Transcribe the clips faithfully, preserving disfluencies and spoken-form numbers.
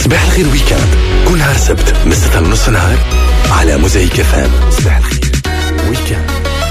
صباح الخير ويكاند كل نهار سبت من ستة ونص نهار على موزايك فام. صباح الخير ويكاند.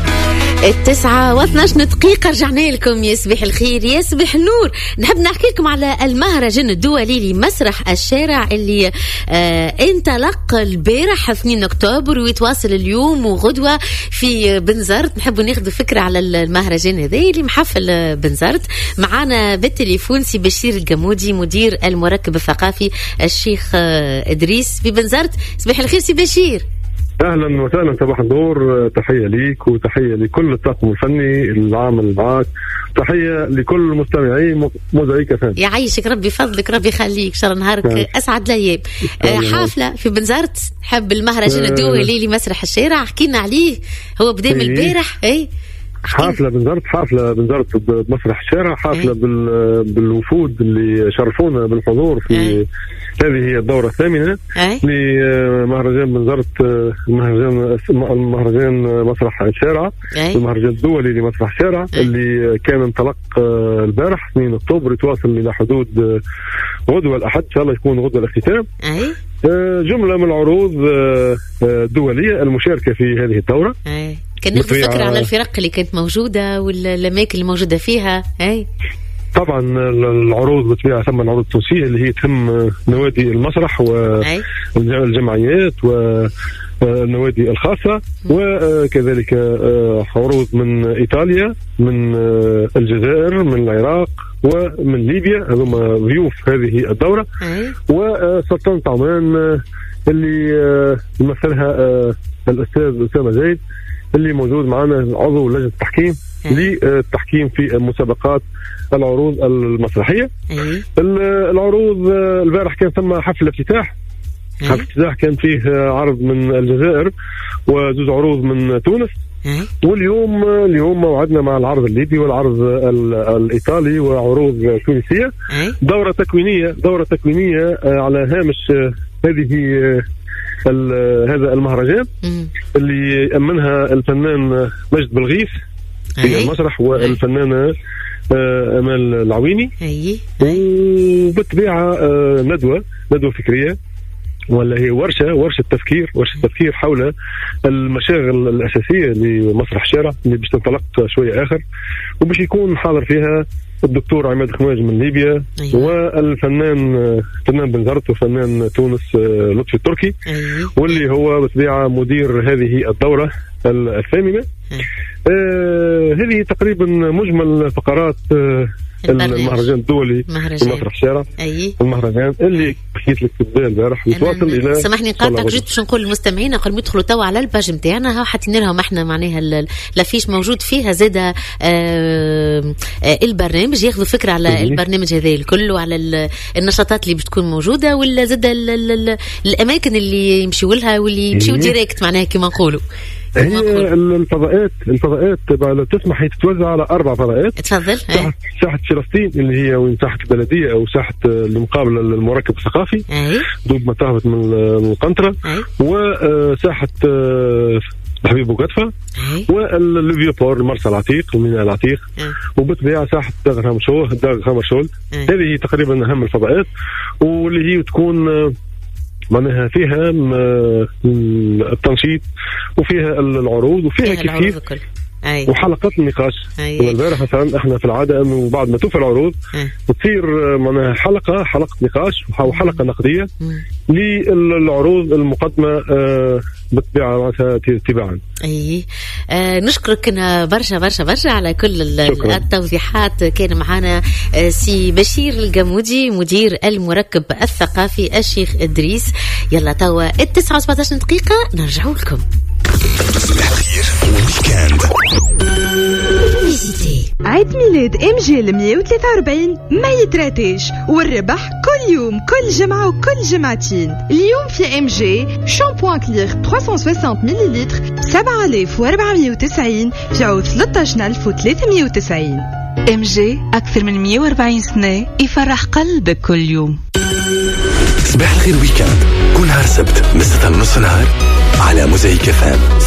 التسعة واثناش دقيقة رجعنا لكم. يا صباح الخير يا صباح النور. نحب نحكي لكم على المهرجان الدولي لمسرح الشارع اللي آه انطلق البارح اثنين أكتوبر ويتواصل اليوم وغدوة في بنزرت. نحب ناخذ فكرة على المهرجان هذا اللي محفل بنزرت. معانا بالتليفون سي بشير الجمودي مدير المركب الثقافي الشيخ آه إدريس في بنزرت. صباح الخير سي بشير. اهلا وسهلا، صباح النور. تحيه ليك وتحيه لكل الطاقم الفني العامل معك، تحيه لكل مستمعي موزايك فام. يعيشك ربي فضلك ربي يخليك، شر نهارك يعني. اسعد الايام. حافله في بنزرت، حب المهرجان الدولي لمسرح الشارع، احكينا عليه. هو بدا من البارح. اي حافله بنزرت، حافله بنزرت بمسرح الشارع، حافله بال... بالوفود اللي شرفونا بالحضور في أي. هذه هي الدورة الثامنة لمهرجان بنزرت، مهرجان المهرجان مسرح الشارع، المهرجان الدولي لمسرح الشارع أي. اللي كان انطلق البارح اثنين أكتوبر، يتواصل إلى حدود غدوة الأحد إن شاء الله، يكون غدوة الاختتام. جملة من العروض الدولية المشاركة في هذه الدورة. أي. كان ناخذ فكرة على الفرق اللي كانت موجودة والأماكن اللي موجودة فيها. أي. طبعا العروض بطبيعة ثم العروض التونسية اللي هي تهم نوادي المسرح والجمعيات والنوادي الخاصة، وكذلك عروض من إيطاليا، من الجزائر، من العراق ومن ليبيا. هذوما ضيوف هذه الدورة. وسلطنة عمان اللي يمثلها الأستاذ أسامة زايد اللي موجود معنا عضو لجنة التحكيم للتحكيم في مسابقات العروض المسرحية. العروض البارح كان ثم حفل افتتاح. حفل افتتاح كان فيه عرض من الجزائر وجزء عروض من تونس. واليوم اليوم موعدنا مع العرض الليبي والعرض الإيطالي وعروض تونسية. دورة تكوينية دورة تكوينية على هامش هذه هذا المهرجان اللي يأمنها الفنان مجد بلغيث في المسرح والفنانة أمال العويني. وبالطبيعة ندوة ندوة فكرية، ولا هي ورشة ورشة تفكير ورشة تفكير حول المشاغل الأساسية لمسرح الشارع اللي باش تنطلق شوية آخر، وباش يكون حاضر فيها الدكتور عماد خماج من ليبيا. أيوة. والفنان فنان بنزرت وفنان تونس لطفي التركي. أيوة. واللي هو بطبيعة مدير هذه الدورة الثامنة. آه هذه تقريبا مجمل فقرات آه المهرجان الدولي لمسرح الشارع. أي. المهرجان اللي حكيت لك في البداية البارح يتواصل إلى. سامحني نقاطعك جد باش نقول للمستمعين قبل ما يدخلوا توا على الباج نتاعنا، ها حاطين لهم احنا معناها لافيش موجود فيها زاده آه البرنامج، ياخذوا فكره على أي. البرنامج هذا الكل وعلى النشاطات اللي بتكون موجودة، ولا زاده الاماكن اللي يمشيوا لها واللي يمشيوا ديريكت معناها كما نقولوا. هي الفضاءات الفضاءات لو تسمح هي تتوزع على أربع فضاءات. تفضل. ساحة, ساحة فلسطين اللي هي وين ساحة البلدية أو ساحة المقابلة للمركب الثقافي. أي. دوب ما تهبط من القنطرة. وساحة حبيب بوغتفة. والليفيوبور المرسى العتيق الميناء العتيق. أي. وبالطبيعة ساحة داغ هامشول داغ هامشول. هذه تقريبا أهم الفضاءات، واللي هي تكون معناها فيها التنشيط وفيها العروض وفيها كيف كيف أيه. وحلقات النقاش. أيه. والبارح مثلا احنا في العاده انه بعد ما توفى العروض أيه. بتصير معناها حلقه حلقه نقاش وحلقه نقديه للعروض المقدمه آه بالطبيعه معناتها تباعا. اي آه نشكرك أنا برشا برشا برشا على كل شكرا. التوضيحات. كان معنا آه سي بشير الجمودي مدير المركب الثقافي الشيخ إدريس. يلا توا التسعة وسبعتاش دقيقة نرجعوا لكم. عيد ميلاد ام جي مية وثلاثة وأربعين ما يتراتيش، والربح كل يوم كل جمعة وكل جمعتين. اليوم في ام جي شامبوان كلير ثلاثمية وثمانين مليلتر سبعة آلاف وأربعمية وتسعين في عوض ثلاثة عشر ألف وثلاثمية وتسعين. ام جي أكثر من مية وأربعين سنة يفرح قلبك كل يوم. صباح الخير ويكاند كل نهار سبت من ستة ونص نهار على موزايك فام.